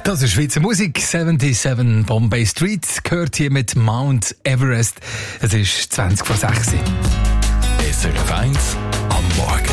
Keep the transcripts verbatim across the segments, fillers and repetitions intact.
Das ist Schweizer Musik. siebenundsiebzig Bombay Street gehört hier mit Mount Everest. Es ist zwanzig vor sechs. S R F eins am Morgen.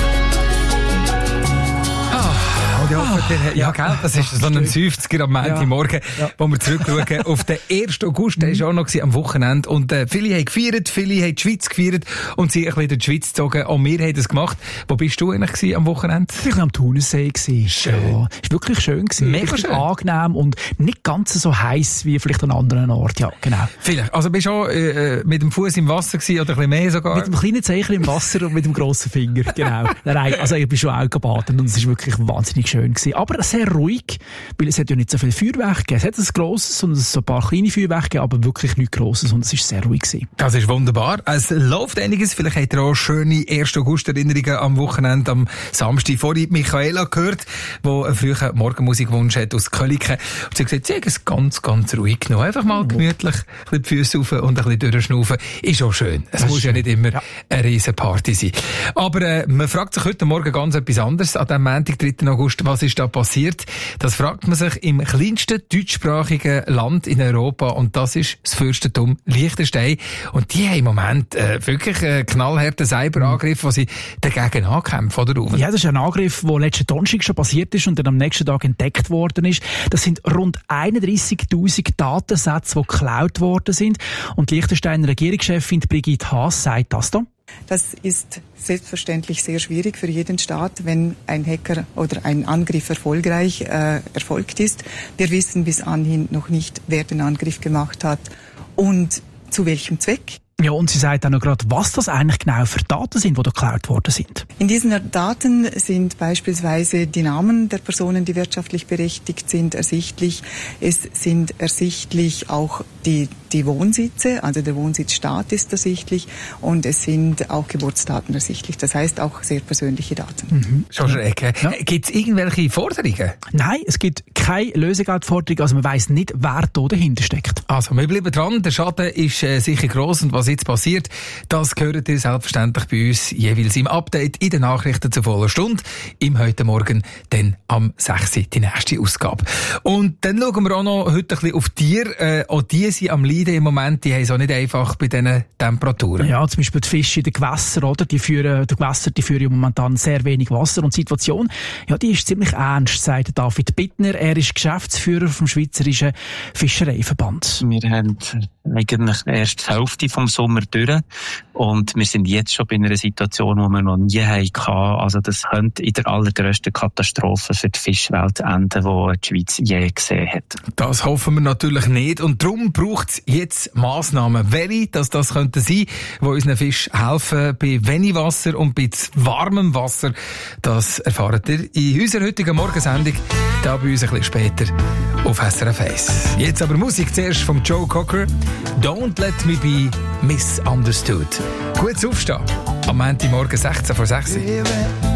Und ich hoffe, der, ja, gell, das ist so ein Seufzer am Montagmorgen, Ja. wo wir zurückschauen auf den ersten August. Der war auch noch am Wochenende. Und äh, viele haben gefeiert, viele haben die Schweiz gefeiert und sie ein bisschen in die Schweiz gezogen. Auch wir haben das gemacht. Wo bist du eigentlich gewesen am Wochenende? Ich war am Thunersee. Schön. Ja, ist wirklich schön gewesen. Mega Richtig schön. angenehm und nicht ganz so heiß wie vielleicht an anderen Orten. Ja, genau. Vielleicht. Also bist du auch äh, mit dem Fuß im Wasser gewesen oder ein bisschen mehr sogar? Mit dem kleinen Zeichen im Wasser und mit dem grossen Finger. Genau. Nein, also ich bin schon auch gebadet und es ist wirklich wahnsinnig schön gewesen. Aber sehr ruhig, weil es hat ja nicht so viel Feuerwerk gegeben. Es hat ein grosses und so ein paar kleine Feuerwerke gegeben, aber wirklich nichts Grosses und es ist sehr ruhig gewesen. Das ist wunderbar. Es läuft einiges. Vielleicht habt ihr auch schöne ersten August-Erinnerungen am Wochenende, am Samstag. Vorhin Michaela gehört, die einen frühen Morgenmusikwunsch hat aus Köliken. Und sie hat gesagt, sie hat es ganz, ganz ruhig genommen. Einfach mal gemütlich ein bisschen die Füße rauf und ein bisschen durchschnaufen. Ist auch schön. Es Das muss ist ja schön. nicht immer Ja. eine riesen Party sein. Aber äh, man fragt sich heute Morgen ganz etwas anderes. An dem Montag, dritten August, was ist da passiert? Das fragt man sich im kleinsten deutschsprachigen Land in Europa und das ist das Fürstentum Liechtenstein. Und die haben im Moment äh, wirklich einen knallharten Cyberangriff, wo sie dagegen ankämpfen, oder Uwe? Ja, das ist ein Angriff, der letzten Donnerstag schon passiert ist und dann am nächsten Tag entdeckt worden ist. Das sind rund einunddreissigtausend Datensätze, die geklaut worden sind. Und die Liechtensteiner Regierungschefin Brigitte Haas sagt das da. Das ist selbstverständlich sehr schwierig für jeden Staat, wenn ein Hacker oder ein Angriff erfolgreich äh, erfolgt ist. Wir wissen bis anhin noch nicht, wer den Angriff gemacht hat und zu welchem Zweck. Ja, und sie sagt auch noch gerade, was das eigentlich genau für Daten sind, die da geklaut worden sind. In diesen Daten sind beispielsweise die Namen der Personen, die wirtschaftlich berechtigt sind, ersichtlich. Es sind ersichtlich auch die, die Wohnsitze, also der Wohnsitzstaat ist ersichtlich und es sind auch Geburtsdaten ersichtlich. Das heißt auch sehr persönliche Daten. Mhm. Schon schräg. Ja. Gibt es irgendwelche Forderungen? Nein, es gibt keine Lösegeldforderung, also man weiss nicht, wer da dahinter steckt. Also, wir bleiben dran. Der Schaden ist äh, sicher gross und was jetzt passiert, das gehört ihr selbstverständlich bei uns jeweils im Update in den Nachrichten zur vollen Stunde. Im heute Morgen dann am sechs Uhr die nächste Ausgabe. Und dann schauen wir auch noch heute ein bisschen auf Tiere. Äh, auch die sind am Leiden im Moment. Die haben es auch nicht einfach bei diesen Temperaturen. Ja, zum Beispiel die Fische in den Gewässern, oder? Die führen, die Gewässer, die führen momentan sehr wenig Wasser und die Situation, ja, die ist ziemlich ernst, sagt David Bittner. Er ist Geschäftsführer vom Schweizerischen Fischereiverband. Wir haben eigentlich erst die Hälfte vom Sommer durch und wir sind jetzt schon bei einer Situation, die wir noch nie hatten. Also das könnte in der allergrössten Katastrophe für die Fischwelt enden, die die Schweiz je gesehen hat. Das hoffen wir natürlich nicht. Und darum braucht es jetzt Massnahmen. Welche, dass das könnten sein, die unseren Fisch helfen bei wenig Wasser und bei zu warmem Wasser. Das erfahrt ihr in unserer heutigen Morgensendung, da bei uns ein bisschen später auf S R F eins. Jetzt aber Musik zuerst vom Joe Cocker. Don't let me be misunderstood. Gutes Aufstehen. Am Montagmorgen sechzehn vor sechs.